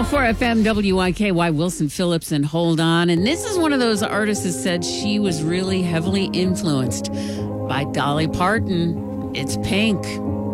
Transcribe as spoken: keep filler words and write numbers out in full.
four F M W Y K Y Wilson Phillips and Hold On. And this is one of those artists that said she was really heavily influenced by Dolly Parton. It's Pink.